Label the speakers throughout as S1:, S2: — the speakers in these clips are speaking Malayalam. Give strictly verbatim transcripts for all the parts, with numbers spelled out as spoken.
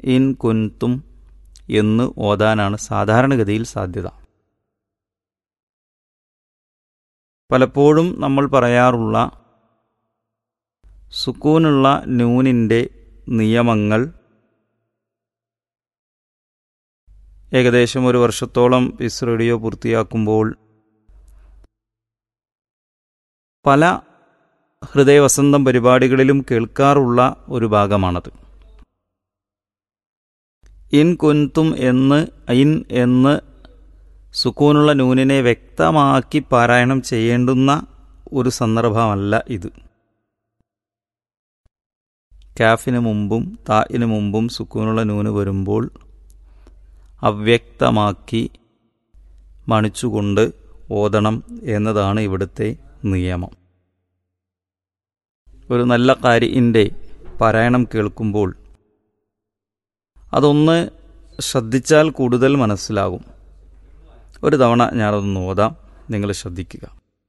S1: ഇൻ കുൻതും എന്ന് ഓതാനാണ് സാധാരണഗതിയിൽ സാധ്യത. പലപ്പോഴും നമ്മൾ പറയാറുള്ള സുക്കൂനുള്ള നൂനിൻ്റെ നിയമങ്ങൾ ഏകദേശം ഒരു വർഷത്തോളം പീസ് റേഡിയോ പൂർത്തിയാക്കുമ്പോൾ പല ഹൃദയവസന്തം പരിപാടികളിലും കേൾക്കാറുള്ള ഒരു ഭാഗമാണത്. ഇൻ കുൻതും എന്ന് ഇൻ എന്ന് സുക്കൂനുള്ള നൂനിനെ വ്യക്തമാക്കി പാരായണം ചെയ്യേണ്ടുന്ന ഒരു സന്ദർഭമല്ല ഇത്. കാഫിന് മുമ്പും താഇന് മുമ്പും സുക്കൂനുള്ള നൂന് വരുമ്പോൾ അവ്യക്തമാക്കി മണിച്ചുകൊണ്ട് ഓതണം എന്നതാണ് ഇവിടുത്തെ നിയമം. ഒരു നല്ല ഖാരിഇൻ്റെ പാരായണം കേൾക്കുമ്പോൾ അതൊന്ന് ശ്രദ്ധിച്ചാൽ കൂടുതൽ മനസ്സിലാകും. ഒരു തവണ ഞാനതൊന്ന് ഓതാം, നിങ്ങൾ ശ്രദ്ധിക്കുക.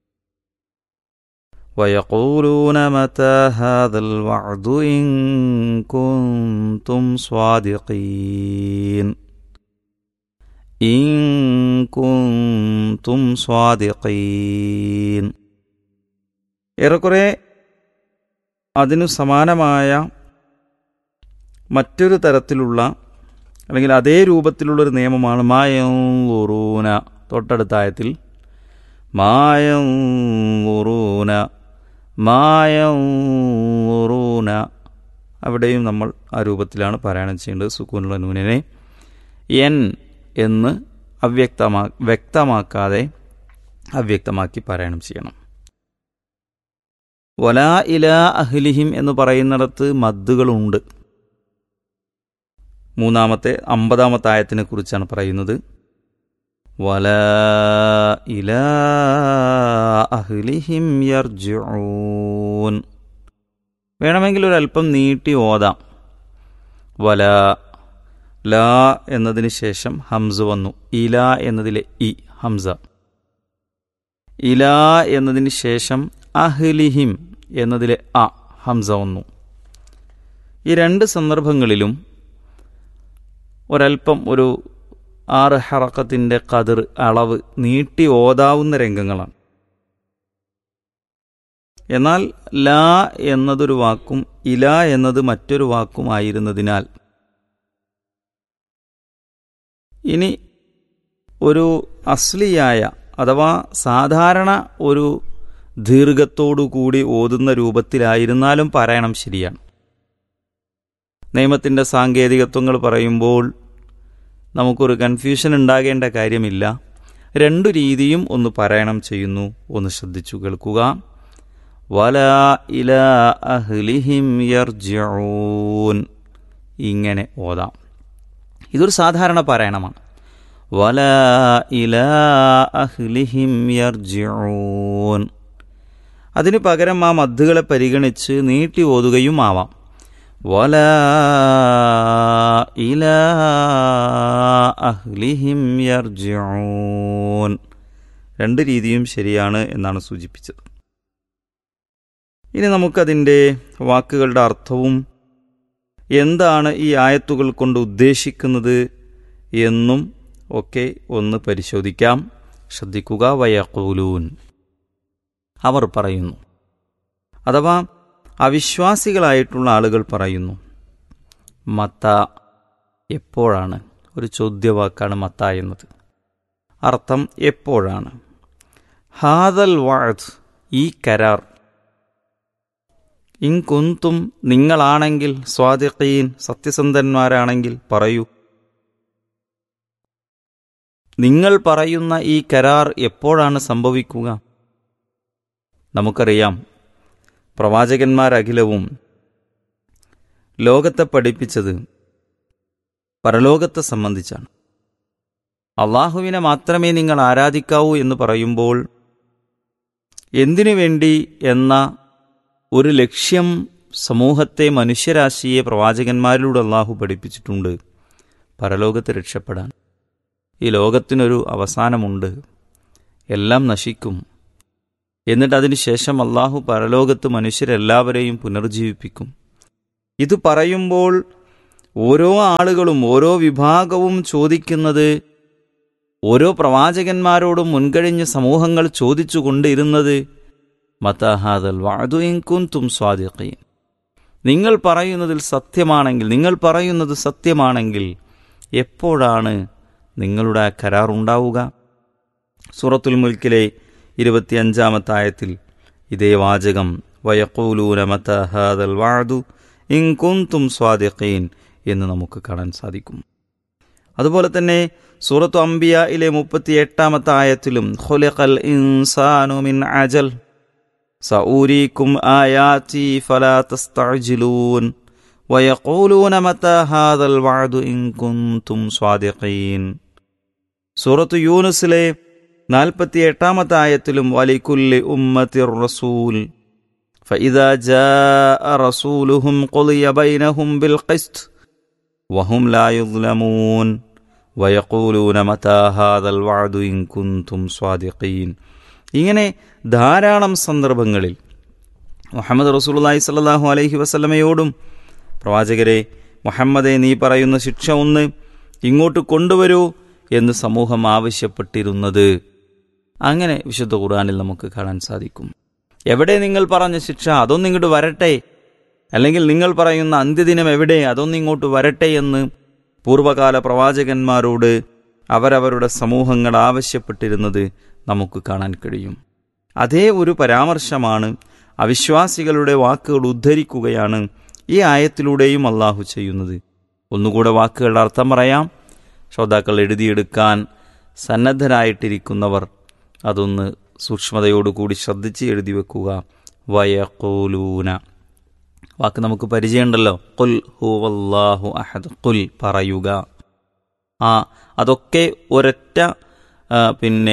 S1: وَيَقُولُونَ مَتَى هَذَا الْوَعْدُ إِن كُنتُمْ صَادِقِينَ إِن كُنتُمْ صَادِقِينَ ഏറെക്കുറെ അതിനു സമാനമായ മറ്റൊരു തരത്തിലുള്ള അല്ലെങ്കിൽ അതേ രൂപത്തിലുള്ളൊരു നിയമമാണ് മായൻളുറൂന. തൊട്ടടുത്ത ആയത്തിൽ മായൻളുറൂന മായൻളുറൂന അവിടെയും നമ്മൾ ആ രൂപത്തിലാണ് പാരായണം ചെയ്യേണ്ടത്. സുക്കൂനുള്ള നൂനിനെ എൻ എന്ന് അവ്യക്തമാ വ്യക്തമാക്കാതെ അവ്യക്തമാക്കി പാരായണം ചെയ്യണം. വലാ ഇലാ അഹ്ലിഹിം എന്ന് പറയുന്നിടത്ത് മദ്ദുകളുണ്ട്. മൂന്നാമത്തെ അമ്പതാമത്തെ ആയത്തിനെ കുറിച്ചാണ് പറയുന്നത്. വലാ ഇലാ അഹ്ലിഹിം യർജിഊൻ. വേണമെങ്കിൽ ഒരല്പം നീട്ടി ഓതാം. വലാ ലാ എന്നതിന് ശേഷം ഹംസ വന്നു. ഇലാ എന്നതിലെ ഇ ഹംസ. ഇലാ എന്നതിന് ശേഷം അഹ്ലിഹിം എന്നതിലെ അ ഹംസ വന്നു. ഈ രണ്ട് സന്ദർഭങ്ങളിലും ഒരൽപ്പം ഒരു ആറ് ഹറക്കത്തിൻ്റെ ഖദർ അളവ് നീട്ടി ഓതാവുന്ന രംഗങ്ങളാണ്. എന്നാൽ ലാ എന്നതൊരു വാക്കും ഇല എന്നത് മറ്റൊരു വാക്കുമായിരുന്നതിനാൽ ഇനി ഒരു അസ്ലിയായ അഥവാ സാധാരണ ഒരു ദീർഘത്തോടു കൂടി ഓതുന്ന രൂപത്തിലായിരുന്നാലും പാരായണം ശരിയാണ്. നിയമത്തിൻ്റെ സാങ്കേതികത്വങ്ങൾ പറയുമ്പോൾ നമുക്കൊരു കൺഫ്യൂഷൻ ഉണ്ടാകേണ്ട കാര്യമില്ല. രണ്ടു രീതിയും ഒന്ന് പാരായണം ചെയ്യുന്നു, ഒന്ന് ശ്രദ്ധിച്ചു കേൾക്കുക. വലാ ഇലാ അഹ്ലിഹിം യർജിഊൻ ഇങ്ങനെ ഓതാം. ഇതൊരു സാധാരണ പാരായണമാണ്. വലാ ഇലാ അഹ്ലിഹിം യർജിഊൻ. അതിന് പകരം ആ മദ്ദുകളെ പരിഗണിച്ച് നീട്ടി ഓതുകയും ആവാം. വലാ ഇലാ അഹ്ലിഹിം യർജിഊൻ. രണ്ട് രീതിയും ശരിയാണ് എന്നാണ് സൂചിപ്പിച്ചത്. ഇനി നമുക്കതിൻ്റെ വാക്കുകളുടെ അർത്ഥവും എന്താണ് ഈ ആയത്തുകൾ കൊണ്ട് ഉദ്ദേശിക്കുന്നത് എന്നും ഒക്കെ ഒന്ന് പരിശോധിക്കാം. ശ്രദ്ധിക്കുക. വയഖൂലൂൻ അവർ പറയുന്നു, അഥവാ അവിശ്വാസികളായിട്ടുള്ള ആളുകൾ പറയുന്നു. മത്ത എപ്പോഴാണ്? ഒരു ചോദ്യവാക്കാണ് മത്ത എന്നത്. അർത്ഥം എപ്പോഴാണ്? ഹാദൽ വഅദ് ഈ കരാർ. ഇൻ കുന്തും നിങ്ങളാണെങ്കിൽ സ്വാദിഖീൻ സത്യസന്ധന്മാരാണെങ്കിൽ പറയൂ. നിങ്ങൾ പറയുന്ന ഈ കരാർ എപ്പോഴാണ് സംഭവിക്കുക? നമുക്കറിയാം, പ്രവാചകന്മാരഖിലവും ലോകത്തെ പഠിപ്പിച്ചത് പരലോകത്തെ സംബന്ധിച്ചാണ്. അള്ളാഹുവിനെ മാത്രമേ നിങ്ങൾ ആരാധിക്കാവൂ എന്ന് പറയുമ്പോൾ എന്തിനു വേണ്ടി എന്ന ഒരു ലക്ഷ്യം സമൂഹത്തെ, മനുഷ്യരാശിയെ പ്രവാചകന്മാരിലൂടെ അള്ളാഹു പഠിപ്പിച്ചിട്ടുണ്ട്. പരലോകത്ത് രക്ഷപ്പെടാൻ. ഈ ലോകത്തിനൊരു അവസാനമുണ്ട്, എല്ലാം നശിക്കും. എന്നിട്ട് അതിനു ശേഷം അള്ളാഹു പരലോകത്ത് മനുഷ്യരെല്ലാവരെയും പുനർജീവിപ്പിക്കും. ഇത് പറയുമ്പോൾ ഓരോ ആളുകളും ഓരോ വിഭാഗവും ചോദിക്കുന്നത്, ഓരോ പ്രവാചകന്മാരോടും മുൻകഴിഞ്ഞ സമൂഹങ്ങൾ ചോദിച്ചുകൊണ്ടിരുന്നത് മതാ ഹാദൽ വഅദു ഇൻ കുൻതും സ്വാദിഖീൻ, നിങ്ങൾ പറയുന്നതിൽ സത്യമാണെങ്കിൽ, നിങ്ങൾ പറയുന്നത് സത്യമാണെങ്കിൽ എപ്പോഴാണ് നിങ്ങളുടെ ആ കരാർ ഉണ്ടാവുക? സൂറത്തുൽ മുൽക്കിലെ ഇരുപത്തിയഞ്ചാമത്തെ ആയത്തിൽ ഇതേ വാചകം വയഖൂലൂന മതാ ഹാദൽ വഅദു ഇൻ കുൻതും സ്വാദിഖീൻ എന്ന് നമുക്ക് കാണാൻ സാധിക്കും. അതുപോലെ തന്നെ സൂറത്തു അംബിയായിലെ മുപ്പത്തി എട്ടാമത്തെ ആയത്തിലും ഖുലിഖൽ ഇൻസാനു മിൻ അജൽ സഊരീകും ആയാതി ഫലാ തസ്തഅജിലൂൻ വയഖൂലൂന മതാ ഹാദൽ വഅദു ഇൻ കുൻതും സ്വാദിഖീൻ. സൂറത്തു യൂനുസിലെ നാൽപ്പത്തി എട്ടാമത്തെ ആയത്തിലും വലികുല്ലി ഉമ്മത്തിർ റസൂൽ ഫഇദാ ജാഅ റസൂലുഹും ഖുളിയ ബൈനഹും ബിൽ ഖിസ്ത് വഹും ലാ യുദ്ലമൂൻ വയഖൂലൂന മതാ ഹാദൽ വഅദു ഇൻ കുൻതും സ്വാദിഖീൻ. ഇങ്ങനെ ധാരാളം സന്ദർഭങ്ങളിൽ മുഹമ്മദ് റസൂലുള്ളാഹി സ്വല്ലല്ലാഹു അലൈഹി വസല്ലമയോടും പ്രവാചകരെ, മുഹമ്മദെ നീ പറയുന്ന ശിക്ഷ ഒന്ന് ഇങ്ങോട്ട് കൊണ്ടുവരൂ എന്ന് സമൂഹം ആവശ്യപ്പെട്ടിരുന്നത് അങ്ങനെ വിശുദ്ധ ഖുർആനിൽ നമുക്ക് കാണാൻ സാധിക്കും. എവിടെ നിങ്ങൾ പറഞ്ഞ ശിക്ഷ, അതൊന്നിങ്ങോട്ട് വരട്ടെ, അല്ലെങ്കിൽ നിങ്ങൾ പറയുന്ന അന്ത്യദിനം എവിടെ, അതൊന്നിങ്ങോട്ട് വരട്ടെ എന്ന് പൂർവകാല പ്രവാചകന്മാരോട് അവരവരുടെ സമൂഹങ്ങൾ ആവശ്യപ്പെട്ടിരുന്നത് നമുക്ക് കാണാൻ കഴിയും. അതേ ഒരു പരാമർശമാണ്, അവിശ്വാസികളുടെ വാക്കുകൾ ഉദ്ധരിക്കുകയാണ് ഈ ആയത്തിലൂടെയും അള്ളാഹു ചെയ്യുന്നത്. ഒന്നുകൂടെ വാക്കുകളുടെ അർത്ഥം പറയാം. ശ്രോതാക്കൾ എഴുതിയെടുക്കാൻ സന്നദ്ധരായിട്ടിരിക്കുന്നവർ അതൊന്ന് സൂക്ഷ്മതയോടുകൂടി ശ്രദ്ധിച്ച് എഴുതി വെക്കുക. വയഖൂലൂന വാക്ക് നമുക്ക് പരിചയമുണ്ടല്ലോ. ഖുൽ ഹുവല്ലാഹു അഹദ്, ഖുൽ പറയുക. ആ അതൊക്കെ ഒരൊറ്റ പിന്നെ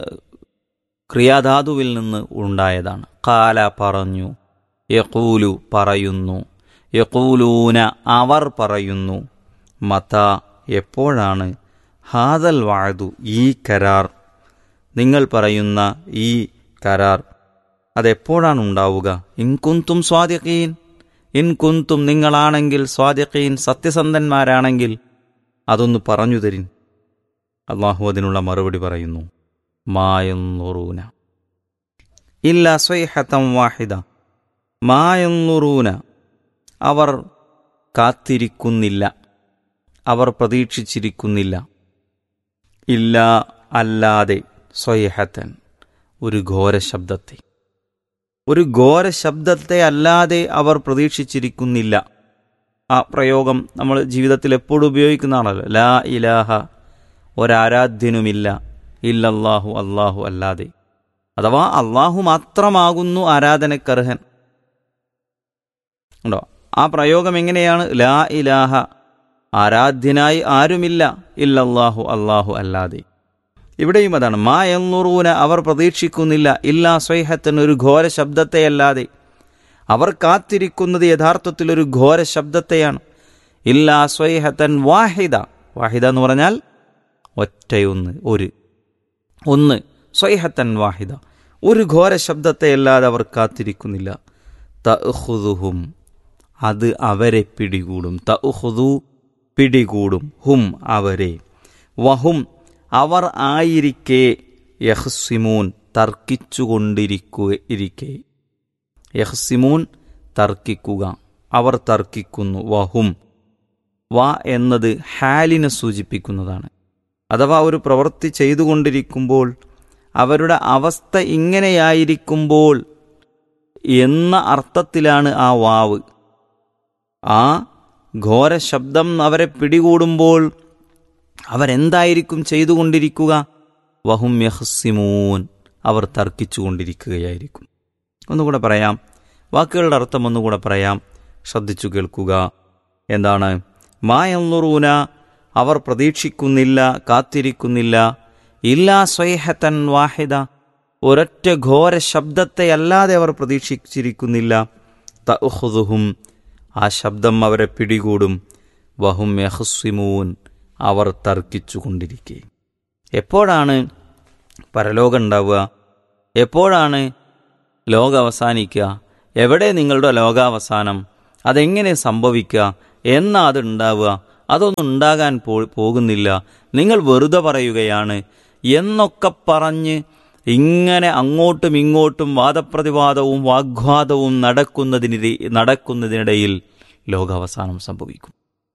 S1: ക്രിയാധാതുവിൽ നിന്ന് ഉണ്ടായതാണ്. ഖാല പറഞ്ഞു, യഖൂലു പറയുന്നു, യഖൂലൂന അവർ പറയുന്നു, മതാ എപ്പോഴാണ്, ഹാദൽ വഅദു ഈ കരാർ, നിങ്ങൾ പറയുന്ന ഈ കരാർ അതെപ്പോഴാണ് ഉണ്ടാവുക? ഇൻ കുൻതും സ്വാദിഖീൻ, ഇൻ കുൻതും നിങ്ങളാണെങ്കിൽ, സ്വാദിഖീൻ സത്യസന്ധന്മാരാണെങ്കിൽ അതൊന്ന് പറഞ്ഞു തരിൻ. അള്ളാഹു അതിനുള്ള മറുപടി പറയുന്നു, മായന്നുറൂന ഇല്ലാ സ്വൈഹതൻ വാഹിദ, മായന്നുറൂന അവർ കാത്തിരിക്കുന്നില്ല, അവർ പ്രതീക്ഷിച്ചിരിക്കുന്നില്ല, ഇല്ല അല്ലാതെ, സ്വൈഹതൻ ഒരു ഘോര ശബ്ദത്തെ, ഒരു ഘോര ശബ്ദത്തെ അല്ലാതെ അവർ പ്രതീക്ഷിച്ചിരിക്കുന്നില്ല. ആ പ്രയോഗം നമ്മൾ ജീവിതത്തിൽ എപ്പോഴും ഉപയോഗിക്കുന്നതാണല്ലോ. ലാ ഇലാഹ, ഒരാരാധ്യനുമില്ല, ഇല്ലല്ലാഹു അല്ലാഹു അല്ലാതെ, അഥവാ അള്ളാഹു മാത്രമാകുന്നു ആരാധനക്കർഹൻ. ഉണ്ടോ? ആ പ്രയോഗം എങ്ങനെയാണ്? ലാ ഇലാഹ, ആരാധ്യനായി ആരുമില്ല, ഇല്ലല്ലാഹു അല്ലാഹു അല്ലാതെ. ഇവിടെയും അതാണ്, മാ യൻളുറൂന അവർ പ്രതീക്ഷിക്കുന്നില്ല, ഇല്ലാ സ്വൈഹത്തൻ ഒരു ഘോര ശബ്ദത്തെയല്ലാതെ. അവർ കാത്തിരിക്കുന്നത് യഥാർത്ഥത്തിൽ ഒരു ഘോര ശബ്ദത്തെയാണ്. ഇല്ലാ സ്വൈഹത്തൻ വാഹിദ, വാഹിദ എന്ന് പറഞ്ഞാൽ ഒറ്റയൊന്ന്, ഒരു ഒന്ന്, സ്വൈഹത്തൻ വാഹിദ ഒരു ഘോര ശബ്ദത്തെയല്ലാതെ അവർ കാത്തിരിക്കുന്നില്ല. തഅഖുദുഹും അത് അവരെ പിടികൂടും, തഅഖുദു പിടികൂടും, ഹും അവരെ, വഹും അവർ ആയിരിക്കെ, യഖ്സിമൂൻ തർക്കിച്ചുകൊണ്ടിരിക്കെ, യഖ്സിമൂൻ തർക്കിക്കുക, അവർ തർക്കിക്കുന്നു. വഹും വ എന്നത് ഹാലിനെ സൂചിപ്പിക്കുന്നതാണ്. അഥവാ ഒരു പ്രവൃത്തി ചെയ്തുകൊണ്ടിരിക്കുമ്പോൾ അവരുടെ അവസ്ഥ ഇങ്ങനെയായിരിക്കുമ്പോൾ എന്ന അർത്ഥത്തിലാണ് ആ വാവ്. ആ ഘോര ശബ്ദം അവരെ പിടികൂടുമ്പോൾ അവരെന്തായിരിക്കും ചെയ്തുകൊണ്ടിരിക്കുക? വഹും യഖ്സിമൂൻ അവർ തർക്കിച്ചുകൊണ്ടിരിക്കുകയായിരിക്കും. ഒന്നുകൂടെ പറയാം, വാക്കുകളുടെ അർത്ഥം ഒന്നുകൂടെ പറയാം, ശ്രദ്ധിച്ചു കേൾക്കുക. എന്താണ്? മാ യൻളുറൂന അവർ പ്രതീക്ഷിക്കുന്നില്ല, കാത്തിരിക്കുന്നില്ല, ഇല്ലാ സ്വൈഹത്തൻ വാഹിദ ഒരൊറ്റ ഘോര ശബ്ദത്തെ അല്ലാതെ അവർ പ്രതീക്ഷിച്ചിരിക്കുന്നില്ല. തഅഖുദുഹും ആ ശബ്ദം അവരെ പിടികൂടും. വഹും യഖ്സിമൂൻ അവർ തർക്കിച്ചുകൊണ്ടിരിക്കെ. എപ്പോഴാണ് പരലോകം ഉണ്ടാവുക? എപ്പോഴാണ് ലോകം അവസാനിക്കുക? എവിടെ നിങ്ങളുടെ ലോകാവസാനം? അതെങ്ങനെ സംഭവിക്കുക എന്നാ അതുണ്ടാവുക? അതൊന്നും ഉണ്ടാകാൻ പോ പോകുന്നില്ല നിങ്ങൾ വെറുതെ പറയുകയാണ് എന്നൊക്കെ പറഞ്ഞ് ഇങ്ങനെ അങ്ങോട്ടും ഇങ്ങോട്ടും വാദപ്രതിവാദവും വാഗ്വാദവും നടക്കുന്നതിനിടെ നടക്കുന്നതിനിടയിൽ ലോകാവസാനം സംഭവിക്കും.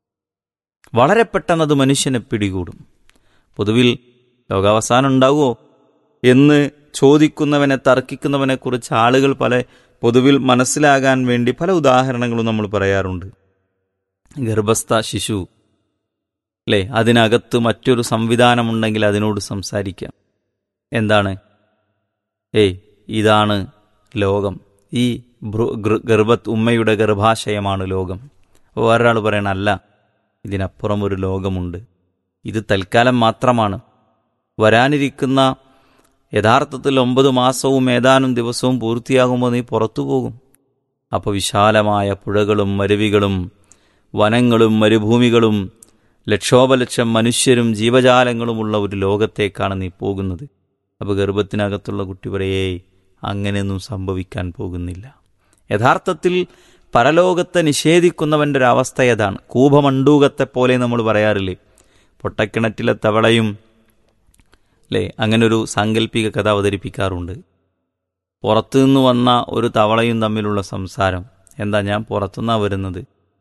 S1: വളരെ പെട്ടെന്നത് മനുഷ്യനെ പിടികൂടും. പൊതുവിൽ ലോകാവസാനം ഉണ്ടാകുമോ എന്ന് ചോദിക്കുന്നവനെ, തർക്കിക്കുന്നവനെ കുറിച്ച് ആളുകൾ പല പൊതുവിൽ മനസ്സിലാകാൻ വേണ്ടി പല ഉദാഹരണങ്ങളും നമ്മൾ പറയാറുണ്ട്. ഗർഭസ്ഥ ശിശു അല്ലേ, അതിനകത്ത് മറ്റൊരു സംവിധാനമുണ്ടെങ്കിൽ അതിനോട് സംസാരിക്കാം. എന്താണ്? ഏയ് ഇതാണ് ലോകം, ഈ ഗർഭത്ത് ഉമ്മയുടെ ഗർഭാശയമാണ് ലോകം. അപ്പോൾ വേറൊരാൾ പറയണ അല്ല, ഇതിനപ്പുറം ഒരു ലോകമുണ്ട്, ഇത് തൽക്കാലം മാത്രമാണ്, വരാനിരിക്കുന്ന യഥാർത്ഥത്തിൽ ഒമ്പത് മാസവും ഏതാനും ദിവസവും പൂർത്തിയാകുമ്പോൾ നീ പുറത്തു പോകും. അപ്പോൾ വിശാലമായ പുഴകളും മരുവികളും വനങ്ങളും മരുഭൂമികളും ലക്ഷോപലക്ഷം മനുഷ്യരും ജീവജാലങ്ങളുമുള്ള ഒരു ലോകത്തേക്കാണ് നീ പോകുന്നത്. അപ്പോൾ ഗർഭത്തിനകത്തുള്ള കുട്ടി പറയേ അങ്ങനെയൊന്നും സംഭവിക്കാൻ പോകുന്നില്ല. യഥാർത്ഥത്തിൽ പരലോകത്തെ നിഷേധിക്കുന്നവൻ്റെ ഒരു അവസ്ഥ ഏതാണ്? കൂപമണ്ടൂകത്തെ പോലെ നമ്മൾ പറയാറില്ലേ, പൊട്ടക്കിണറ്റിലെ തവളയും അല്ലേ, അങ്ങനൊരു സാങ്കല്പിക കഥ അവതരിപ്പിക്കാറുണ്ട്. പുറത്തുനിന്ന് വന്ന ഒരു തവളയും തമ്മിലുള്ള സംസാരം എന്താ, ഞാൻ പുറത്തുനിന്നാണ് വരുന്നത്,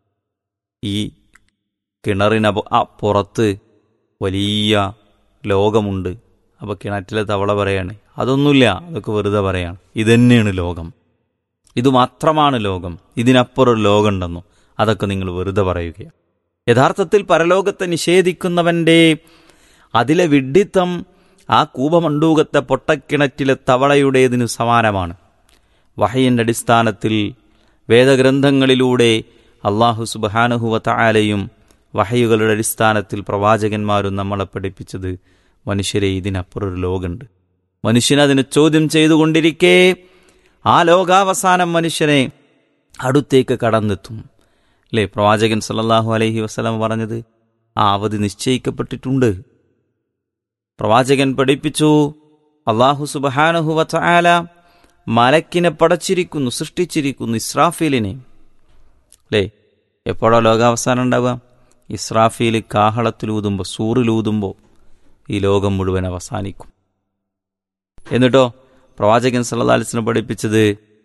S1: ഈ കിണറിന് പുറത്ത് വലിയ ലോകമുണ്ട്. അപ്പോൾ കിണറ്റിലെ തവള പറയാണ് അതൊന്നുമില്ല, അതൊക്കെ വെറുതെ പറയാണ്, ഇതന്നെയാണ് ലോകം, ഇതുമാത്രമാണ് ലോകം, ഇതിനപ്പുറം ഒരു ലോകം ഉണ്ടെന്നോ, അതൊക്കെ നിങ്ങൾ വെറുതെ പറയുകയാണ്. യഥാർത്ഥത്തിൽ പരലോകത്തെ നിഷേധിക്കുന്നവൻ്റെ അതിലെ വിഡ്ഢിത്തം ആ കൂപമണ്ടൂകത്തെ പൊട്ടക്കിണറ്റിലെ തവളയുടേതിനു സമാനമാണ്. വഹയിൻ്റെ അടിസ്ഥാനത്തിൽ വേദഗ്രന്ഥങ്ങളിലൂടെ അള്ളാഹു സുബ്ഹാനഹു വ തആലയും വഹയുകളുടെ അടിസ്ഥാനത്തിൽ പ്രവാചകന്മാരും നമ്മളെ പഠിപ്പിച്ചത് മനുഷ്യരെ ഇതിനപ്പുറം ഒരു ലോകമുണ്ട്. മനുഷ്യനതിനെ ചോദ്യം ചെയ്തുകൊണ്ടിരിക്കെ ആ ലോകാവസാനം മനുഷ്യനെ അടുത്തേക്ക് കടന്നെത്തും. അല്ലേ, പ്രവാചകൻ സല്ലല്ലാഹു അലൈഹി വസല്ലം പറഞ്ഞത് ആ അവധി നിശ്ചയിക്കപ്പെട്ടിട്ടുണ്ട്. പ്രവാചകൻ പഠിപ്പിച്ചു, അള്ളാഹു സുബ്ഹാനഹു വ തആല മലക്കിനെ പടച്ചിരിക്കുന്നു, സൃഷ്ടിച്ചിരിക്കുന്നു, ഇസ്രാഫീലിനെ. അല്ലേ, എപ്പോഴോ ലോകാവസാനം ഉണ്ടാവുക? ഇസ്രാഫീൽ കാഹളത്തിലൂതുമ്പോൾ, സൂറിലൂതുമ്പോൾ ഈ ലോകം മുഴുവൻ അവസാനിക്കും. എന്നിട്ടോ പ്രവാചകൻ സല്ലല്ലാഹു അലൈഹി വസല്ലം പഠിപ്പിച്ചത്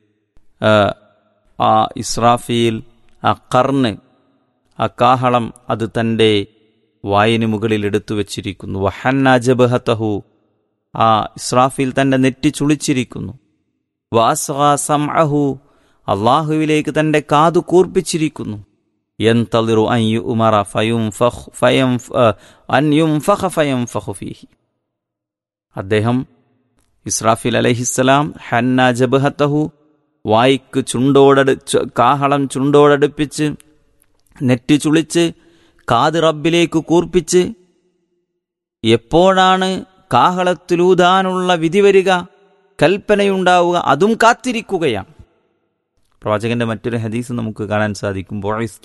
S1: ആ ഇസ്രാഫീൽ, ആ കർണ്, ആ കാഹളം അത് തൻ്റെ വായിന് മുകളിൽ എടുത്തു വച്ചിരിക്കുന്നു. വഹന്ന ജബഹതഹു, ആ ഇസ്രാഫീൽ തൻ്റെ നെറ്റി ചുളിച്ചിരിക്കുന്നു. വാസ്ഗാ സമഅഹു, അള്ളാഹുവിലേക്ക് തൻ്റെ കാതു കൂർപ്പിച്ചിരിക്കുന്നു. യൻതളിറു അൻ യുമറ ഫയുൻഫഖ ഫയൻഫ അൻ യുൻഫഖ ഫയൻഫഖു ഫീഹി. അദ്ദേഹം ഇസ്രാഫീൽ അലൈഹിസ്സലാം ഹന്ന ജബഹതഹു, വായിക്ക് ചുണ്ടോടടു കാഹളം ചുണ്ടോടടുപ്പിച്ച് നെറ്റി ചുളിച്ച് കാത് റബ്ബിലേക്ക് കൂർപ്പിച്ച് എപ്പോഴാണ് കാഹളത്തിലൂതാനുള്ള വിധി വരിക, കൽപ്പനയുണ്ടാവുക, അതും കാത്തിരിക്കുകയാണ്. പ്രവാചകന്റെ മറ്റൊരു ഹദീസ് നമുക്ക് കാണാൻ സാധിക്കും,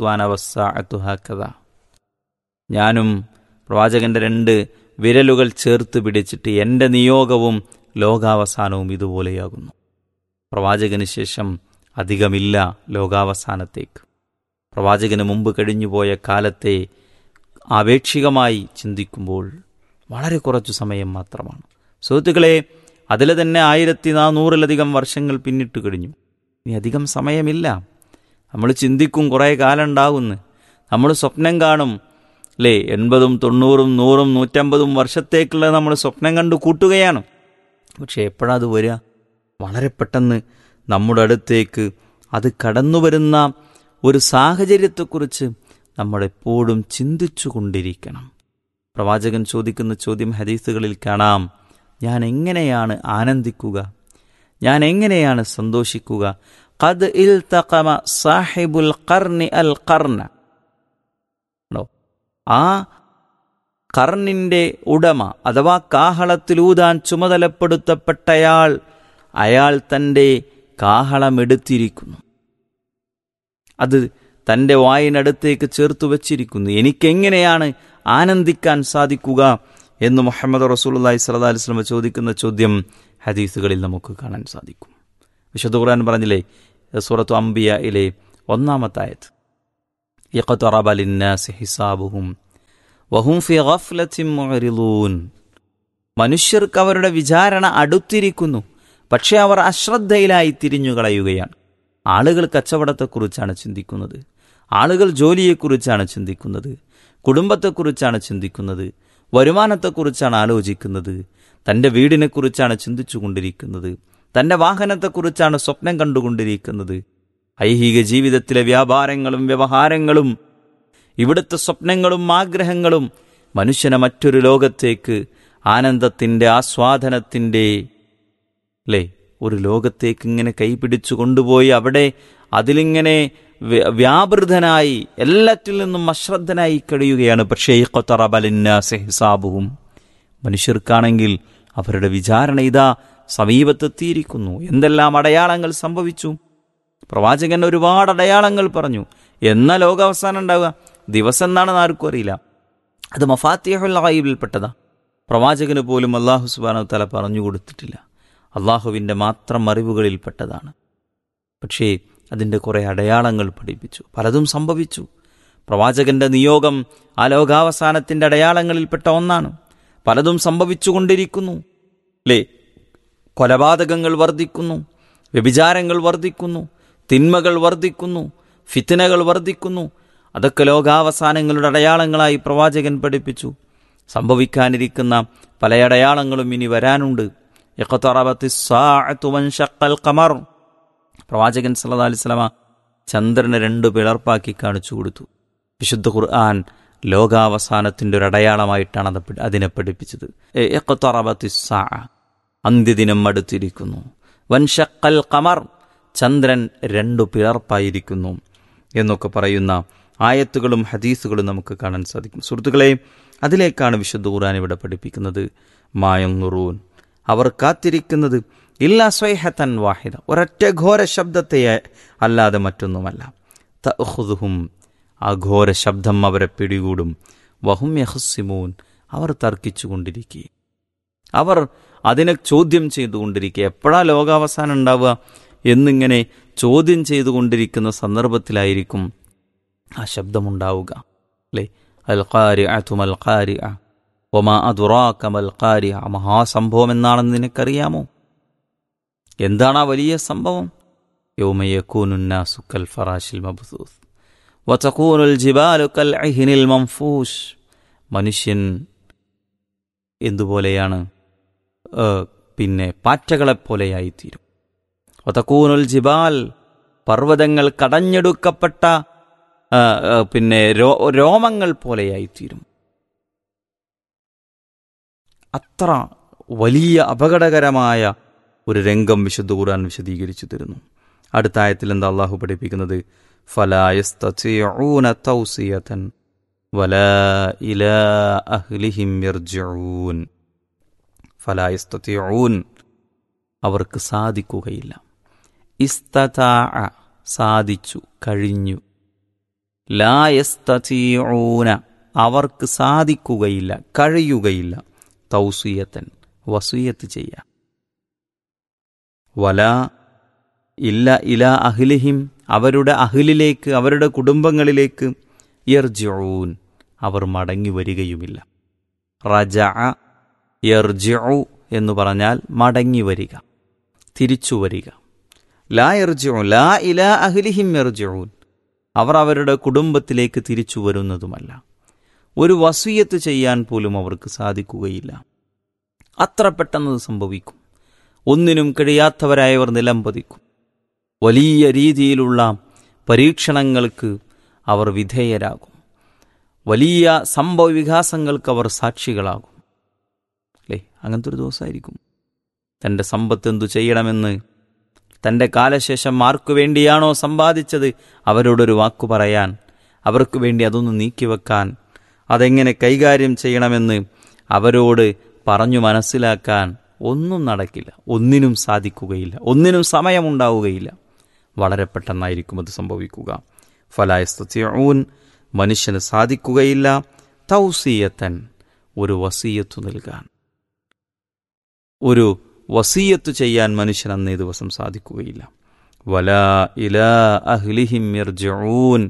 S1: ഞാനും പ്രവാചകന്റെ രണ്ട് വിരലുകൾ ചേർത്ത് പിടിച്ചിട്ട് എൻ്റെ നിയോഗവും ലോകാവസാനവും ഇതുപോലെയാകുന്നു. പ്രവാചകന് ശേഷം അധികമില്ല ലോകാവസാനത്തേക്ക്. പ്രവാചകന് മുമ്പ് കഴിഞ്ഞുപോയ കാലത്തെ ആപേക്ഷികമായി ചിന്തിക്കുമ്പോൾ വളരെ കുറച്ചു സമയം മാത്രമാണ്. സുഹൃത്തുക്കളെ, അതിൽ തന്നെ ആയിരത്തി നാനൂറിലധികം വർഷങ്ങൾ പിന്നിട്ട് കഴിഞ്ഞു. ഇനി അധികം സമയമില്ല. നമ്മൾ ചിന്തിക്കും കുറേ കാലം ഉണ്ടാകുന്നു, നമ്മൾ സ്വപ്നം കാണും അല്ലേ, എൺപതും തൊണ്ണൂറും നൂറും നൂറ്റമ്പതും വർഷത്തേക്കുള്ള നമ്മൾ സ്വപ്നം കണ്ടു കൂട്ടുകയാണ്. പക്ഷേ എപ്പോഴാണ് അത് വരിക? വളരെ പെട്ടെന്ന് നമ്മുടെ അടുത്തേക്ക് അത് കടന്നു വരുന്ന ഒരു സാഹചര്യത്തെക്കുറിച്ച് നമ്മളെപ്പോഴും ചിന്തിച്ചു കൊണ്ടിരിക്കണം. പ്രവാചകൻ ചോദിക്കുന്ന ചോദ്യം ഹദീസുകളിൽ കാണാം, ഞാൻ എങ്ങനെയാണ് ആനന്ദിക്കുക, ഞാൻ എങ്ങനെയാണ് സന്തോഷിക്കുക? ഖദ് ഇൽതഖമ സാഹിബുൽ ഖർനി അൽ ഖർന, ആ കർണിൻ്റെ ഉടമ അഥവാ കാഹളത്തിലൂതാൻ ചുമതലപ്പെടുത്തപ്പെട്ടയാൾ, അയാൾ തൻ്റെ കാഹളമെടുത്തിരിക്കുന്നു, അത് തൻ്റെ വായിനടുത്തേക്ക് ചേർത്തു വച്ചിരിക്കുന്നു. എനിക്കെങ്ങനെയാണ് ആനന്ദിക്കാൻ സാധിക്കുക എന്ന് മുഹമ്മദ് റസൂലുള്ളാഹി സ്വല്ലല്ലാഹി അലൈഹി വസല്ലം ചോദിക്കുന്ന ചോദ്യം ഹദീസുകളിൽ നമുക്ക് കാണാൻ സാധിക്കും. വിശുദ്ധ ഖുർആൻ പറഞ്ഞില്ലേ, സൂറത്തു അംബിയയിലെ ഒന്നാമത്തെ ആയത്ത്, ഇഖ്തറബ ലിന്നാസി ഹിസാബുഹും വഹും ഫി ഗഫ്ലത്തിൻ മുഅ്രിദൂൻ. മനുഷ്യർക്ക് അവരുടെ വിചാരണ അടുത്തിരിക്കുന്നു, പക്ഷേ അവർ അശ്രദ്ധയിലായി തിരിഞ്ഞുകളയുകയാണ്. ആളുകൾ കച്ചവടത്തെക്കുറിച്ചാണ് ചിന്തിക്കുന്നത്, ആളുകൾ ജോലിയെക്കുറിച്ചാണ് ചിന്തിക്കുന്നത്, കുടുംബത്തെക്കുറിച്ചാണ് ചിന്തിക്കുന്നത്, വരുമാനത്തെക്കുറിച്ചാണ് ആലോചിക്കുന്നത്, തൻ്റെ വീടിനെക്കുറിച്ചാണ് ചിന്തിച്ചു കൊണ്ടിരിക്കുന്നത്, തൻ്റെ വാഹനത്തെക്കുറിച്ചാണ് സ്വപ്നം കണ്ടുകൊണ്ടിരിക്കുന്നത്. ഐഹിക ജീവിതത്തിലെ വ്യാപാരങ്ങളും വ്യവഹാരങ്ങളും ഇവിടുത്തെ സ്വപ്നങ്ങളും ആഗ്രഹങ്ങളും മനുഷ്യനെ മറ്റൊരു ലോകത്തേക്ക്, ആനന്ദത്തിൻ്റെ ആസ്വാദനത്തിൻ്റെ അല്ലേ ഒരു ലോകത്തേക്ക് ഇങ്ങനെ കൈപിടിച്ചു കൊണ്ടുപോയി അവിടെ അതിലിങ്ങനെ വ്യാപൃതനായി എല്ലാറ്റിൽ നിന്നും അശ്രദ്ധനായി കഴിയുകയാണ്. പക്ഷേ ഇഖ്തറബ ലിന്നാസി ഹിസാബുഹും, മനുഷ്യർക്കാണെങ്കിൽ അവരുടെ വിചാരണ ഇതാ സമീപത്തെത്തിയിരിക്കുന്നു. എന്തെല്ലാം അടയാളങ്ങൾ സംഭവിച്ചു? പ്രവാചകൻ ഒരുപാട് അടയാളങ്ങൾ പറഞ്ഞു. എന്നാ ലോകാവസാനം ഉണ്ടാവുക? ദിവസം എന്നാണെന്ന് ആർക്കും അറിയില്ല. അത് മഫാത്തിഹുൽ ഗൈബിൽപ്പെട്ടതാ. പ്രവാചകന് പോലും അല്ലാഹു സുബ്ഹാനഹു വ തആല പറഞ്ഞു കൊടുത്തിട്ടില്ല. അള്ളാഹുവിൻ്റെ മാത്രം അറിവുകളിൽപ്പെട്ടതാണ്. പക്ഷേ അതിൻ്റെ കുറേ അടയാളങ്ങൾ പഠിപ്പിച്ചു, പലതും സംഭവിച്ചു. പ്രവാചകന്റെ നിയോഗം ആ ലോകാവസാനത്തിൻ്റെ അടയാളങ്ങളിൽപ്പെട്ട ഒന്നാണ്. പലതും സംഭവിച്ചുകൊണ്ടിരിക്കുന്നു അല്ലേ. കൊലപാതകങ്ങൾ വർദ്ധിക്കുന്നു, വ്യഭിചാരങ്ങൾ വർദ്ധിക്കുന്നു, തിന്മകൾ വർദ്ധിക്കുന്നു, ഫിത്നകൾ വർദ്ധിക്കുന്നു. അതൊക്കെ ലോകാവസാനങ്ങളുടെ അടയാളങ്ങളായി പ്രവാചകൻ പഠിപ്പിച്ചു. സംഭവിക്കാനിരിക്കുന്ന പല അടയാളങ്ങളും ഇനി വരാനുണ്ട്. ഖമർ, പ്രവാചകൻ സല്ലല്ലാഹു അലൈഹി വസല്ലമ ചന്ദ്രനെ രണ്ട് പിളർപ്പാക്കി കാണിച്ചു കൊടുത്തു. വിശുദ്ധ ഖുർആൻ ലോകാവസാനത്തിൻ്റെ ഒരു അടയാളമായിട്ടാണ് അത് അതിനെ പഠിപ്പിച്ചത്. അന്ത്യദിനം അടുത്തിരിക്കുന്നു. വൻഷക്കൽ ഖമർ, ചന്ദ്രൻ രണ്ടു പിളർപ്പായിരിക്കുന്നു എന്നൊക്കെ പറയുന്ന ആയത്തുകളും ഹദീസുകളും നമുക്ക് കാണാൻ സാധിക്കും. സുഹൃത്തുക്കളെ, അതിലേക്കാണ് വിശുദ്ധ ഖുർആൻ ഇവിടെ പഠിപ്പിക്കുന്നത്. മായൻനുറൂൻ, അവർ കാത്തിരിക്കുന്നത് ഇല്ലാ സ്വൈഹത്തൻ വാഹിദ, ഒരൊറ്റ ഘോര ശബ്ദത്തെ അല്ലാതെ മറ്റൊന്നുമല്ല. തഅഖുദുഹും, ആ ഘോര ശബ്ദം അവരെ പിടികൂടും. വഹും യഖ്സിമൂൻ, അവർ തർക്കിച്ചു കൊണ്ടിരിക്കുക, അവർ അതിനെ ചോദ്യം ചെയ്തുകൊണ്ടിരിക്കുക. എപ്പോഴാ ലോകാവസാനം ഉണ്ടാവുക എന്നിങ്ങനെ ചോദ്യം ചെയ്തുകൊണ്ടിരിക്കുന്ന സന്ദർഭത്തിലായിരിക്കും ആ ശബ്ദമുണ്ടാവുക അല്ലേ. അൽ ഖാരിഅതു മൽ ഖാരിഅ വമാ അദ്റാക മൽ ഖാരിഅ, മഹാസംഭവം എന്നാണെന്ന് നിനക്കറിയാമോ? എന്താണ് ആ വലിയ സംഭവം? യൗമ യകൂനുൻ നാസു കൽ ഫറാശിൽ മബ്സൂസ് വതകൂനുൽ ജിബാലു കൽ ഇഹ്നിൽ മൻഫൂഷ്. മനുഷ്യൻ എന്തുപോലെയാണ്? പിന്നെ പാറ്റകളെപ്പോലെയായിത്തീരും. വതകൂനുൽ ജിബാൽ, പർവ്വതങ്ങൾ കടഞ്ഞെടുക്കപ്പെട്ട പിന്നെ രോമങ്ങൾ പോലെയായിത്തീരും. അത്ര വലിയ അപകടകരമായ ഒരു രംഗം വിശുദ്ധ ഖുർആൻ വിശദീകരിച്ചു തരുന്നു. അടുത്ത ആയത്തിൽ എന്താ അള്ളാഹു പഠിപ്പിക്കുന്നത്? ഫലാ യസ്തതിഊന തൗസിയതൻ വലാ ഇലാ അഹ്ലിഹിം യർജിഊൻ. ഫലാ യസ്തതിഊൻ, അവർക്ക് സാധിക്കുകയില്ല. ഇസ്തതാഅ, സാധിച്ചു, കഴിഞ്ഞു. ലാ യസ്തതിഊന, അവർക്ക് സാധിക്കുകയില്ല, കഴിയുകയില്ല. തൗസിയത്തൻ, വസിയത്ത് ചെയ്യാൻ. വലാ ഇല്ല ഇലാ അഹ്ലിഹിം, അവരുടെ അഹ്ലിലേക്ക്, അവരുടെ കുടുംബങ്ങളിലേക്ക്. യർജിഊൻ, അവർ മടങ്ങി വരികയുമില്ല. റജഅ യർജിഉ എന്ന് പറഞ്ഞാൽ മടങ്ങി വരിക, തിരിച്ചു വരിക. ലാ യർജിഉ, ലാ ഇലാ അഹ്ലിഹിം യർജിഊൻ, അവർ അവരുടെ കുടുംബത്തിലേക്ക് തിരിച്ചു വരുന്നതുമല്ല. ഒരു വസിയത്ത് ചെയ്യാൻ പോലും അവർക്ക് സാധിക്കുകയില്ല. അത്ര പെട്ടെന്ന് സംഭവിക്കും. ഒന്നിനും കഴിയാത്തവരായവർ നിലംപതിക്കും. വലിയ രീതിയിലുള്ള പരീക്ഷണങ്ങൾക്ക് അവർ വിധേയരാകും. വലിയ സംഭവ വികാസങ്ങൾക്ക് അവർ സാക്ഷികളാകും അല്ലേ. അങ്ങനത്തെ ഒരു ദിവസമായിരിക്കും. തൻ്റെ സമ്പത്ത് എന്തു ചെയ്യണമെന്ന്, തൻ്റെ കാലശേഷം ആർക്കു വേണ്ടിയാണോ സമ്പാദിച്ചത് അവരോടൊരു വാക്കു പറയാൻ, അവർക്ക് വേണ്ടി അതൊന്ന് നീക്കിവെക്കാൻ, അതെങ്ങനെ കൈകാര്യം ചെയ്യണമെന്ന് അവരോട് പറഞ്ഞു മനസ്സിലാക്കാൻ ഒന്നും നടക്കില്ല. ഒന്നിനും സാധിക്കുകയില്ല. ഒന്നിനും സമയമുണ്ടാവുകയില്ല. വളരെ പെട്ടെന്നായിരിക്കും അത് സംഭവിക്കുക. ഫലാ യസ്തതിഊൻ, മനുഷ്യന് സാധിക്കുകയില്ല. തൗസിയത്തൻ, ഒരു വസിയത്തു നൽകാൻ, ഒരു വസിയത്ത് ചെയ്യാൻ മനുഷ്യൻ അന്നേ ദിവസം സാധിക്കുകയില്ല. വലാ ഇലാ അഹ്ലിഹിം യർജിഊൻ,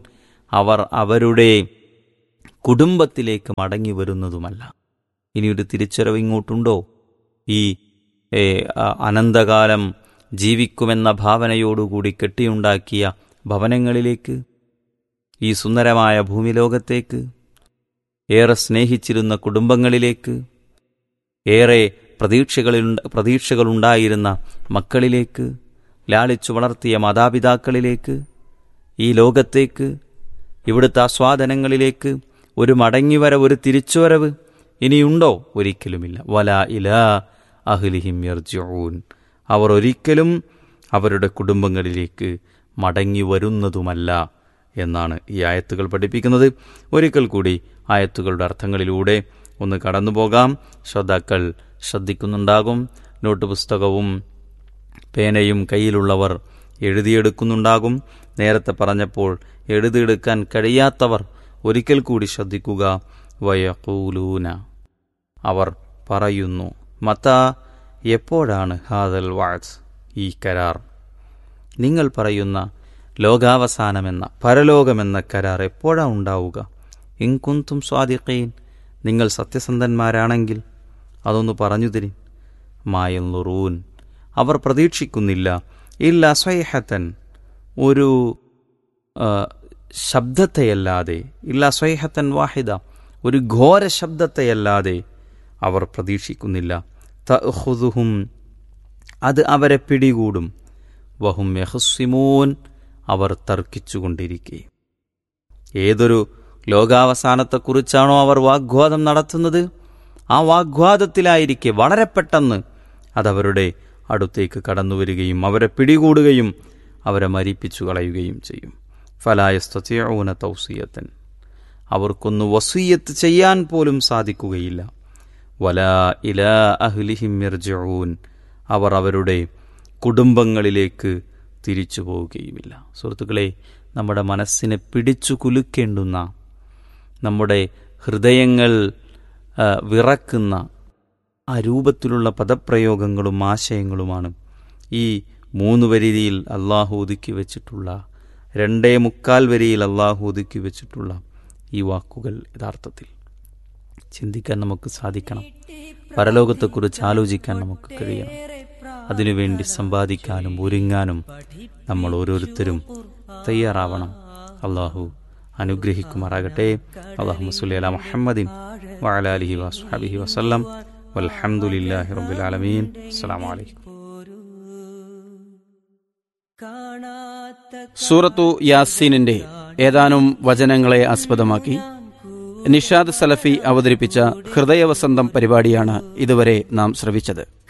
S1: അവർ അവരുടെ കുടുംബത്തിലേക്ക് മടങ്ങി വരുന്നതുമല്ല. ഇനിയൊരു തിരിച്ചറിവ് ഇങ്ങോട്ടുണ്ടോ? ഈ അനന്തകാലം ജീവിക്കുമെന്ന ഭാവനയോടുകൂടി കെട്ടിയുണ്ടാക്കിയ ഭവനങ്ങളിലേക്ക്, ഈ സുന്ദരമായ ഭൂമിലോകത്തേക്ക്, ഏറെ സ്നേഹിച്ചിരുന്ന കുടുംബങ്ങളിലേക്ക്, ഏറെ പ്രതീക്ഷകളിൽ പ്രതീക്ഷകളുണ്ടായിരുന്ന മക്കളിലേക്ക്, ലാളിച്ചു വളർത്തിയ മാതാപിതാക്കളിലേക്ക്, ഈ ലോകത്തേക്ക്, ഇവിടുത്തെ ആസ്വാദനങ്ങളിലേക്ക് ഒരു മടങ്ങിവരവ്, ഒരു തിരിച്ചുവരവ് ഇനിയുണ്ടോ? ഒരിക്കലുമില്ല. വലാ ഇലാ അഹ്ലിഹിം യർജിഊൻ. അവർ ഒരിക്കലും അവരുടെ കുടുംബങ്ങളിലേക്ക് മടങ്ങി വരുന്നതുമല്ല എന്നാണ് ഈ ആയത്തുകൾ പഠിപ്പിക്കുന്നത്. ഒരിക്കൽ കൂടി ആയത്തുകളുടെ അർത്ഥങ്ങളിലൂടെ ഒന്ന് കടന്നു പോകാം. ശ്രോതാക്കൾ ശ്രദ്ധിക്കുന്നുണ്ടാകും. നോട്ട് പുസ്തകവും പേനയും കയ്യിലുള്ളവർ എഴുതിയെടുക്കുന്നുണ്ടാകും. നേരത്തെ പറഞ്ഞപ്പോൾ എഴുതിയെടുക്കാൻ കഴിയാത്തവർ ഒരിക്കൽ കൂടി ശ്രദ്ധിക്കുക. വയഖൂലൂന, അവർ പറയുന്നു, മതാ, എപ്പോഴാണ് ഹാദൽ വഅദ്, ഈ കരാർ, നിങ്ങൾ പറയുന്ന ലോകാവസാനമെന്ന പരലോകമെന്ന കരാർ എപ്പോഴാണ് ഉണ്ടാവുക? ഇൻ കുന്തും സ്വാദിഖീൻ, നിങ്ങൾ സത്യസന്ധന്മാരാണെങ്കിൽ അതൊന്ന് പറഞ്ഞു തരും. മായൻളുറൂൻ, അവർ പ്രതീക്ഷിക്കുന്നില്ല, ഇല്ല സ്വൈഹത്തൻ, ഒരു ശബ്ദത്തെയല്ലാതെ, ഇല്ല സ്വൈഹത്തൻ വാഹിദ, ഒരു ഘോര ശബ്ദത്തെയല്ലാതെ അവർ പ്രതീക്ഷിക്കുന്നില്ല. തഅഖുദുഹും, അത് അവരെ പിടികൂടും. വഹും യഖ്സിമൂൻ, അവർ തർക്കിച്ചുകൊണ്ടിരിക്കെ. ഏതൊരു ലോകാവസാനത്തെക്കുറിച്ചാണോ അവർ വാഗ്വാദം നടത്തുന്നത്, ആ വാഗ്വാദത്തിലായിരിക്കെ വളരെ പെട്ടെന്ന് അതവരുടെ അടുത്തേക്ക് കടന്നു വരികയും അവരെ പിടികൂടുകയും അവരെ മരിപ്പിച്ചു കളയുകയും ചെയ്യും. ഫലാ യസ്തതിഊന തൗസിയത്തൻ, അവർക്കൊന്ന് വസിയ്യത്ത് ചെയ്യാൻ പോലും സാധിക്കുകയില്ല. വലാ ഇലാ അഹ്ലിഹിം യർജിഊൻ, അവർ അവരുടെ കുടുംബങ്ങളിലേക്ക് തിരിച്ചു പോവുകയുമില്ല. സുഹൃത്തുക്കളെ, നമ്മുടെ മനസ്സിനെ പിടിച്ചു കുലുക്കേണ്ടുന്ന, നമ്മുടെ ഹൃദയങ്ങൾ വിറക്കുന്ന ആ രൂപത്തിലുള്ള പദപ്രയോഗങ്ങളും ആശയങ്ങളുമാണ് ഈ മൂന്ന് വരിയിൽ അള്ളാഹു ഒതുക്കി വെച്ചിട്ടുള്ള, രണ്ടേ മുക്കാൽ വരിയിൽ അള്ളാഹു ഒതുക്കി വെച്ചിട്ടുള്ള ഈ വാക്കുകൾ. യഥാർത്ഥത്തിൽ ചിന്തിക്കാൻ നമുക്ക് സാധിക്കണം. പരലോകത്തെക്കുറിച്ച് ആലോചിക്കാൻ നമുക്ക് കഴിയണം. അതിനുവേണ്ടി സമ്പാദിക്കാനും ഒരുങ്ങാനും നമ്മൾ ഓരോരുത്തരും തയ്യാറാവണം. അള്ളാഹു അനുഗ്രഹിക്കുമാറാകട്ടെ. അല്ലാഹുമ്മ സ്വല്ലി അലാ മുഹമ്മദിൻ വഅലാ ആലിഹി വസ്ഹബിഹി വസല്ലം. വൽഹംദുലില്ലാഹി റബ്ബിൽ ആലമീൻ. അസ്സലാമു അലൈക്കും.
S2: സൂറത്തു യാസീനിന്റെ ഏതാനും വചനങ്ങളെ ആസ്പദമാക്കി നിഷാദ് സലഫി അവതരിപ്പിച്ച ഹൃദയവസന്തം പരിപാടിയാണ് ഇതുവരെ നാം ശ്രവിച്ചത്.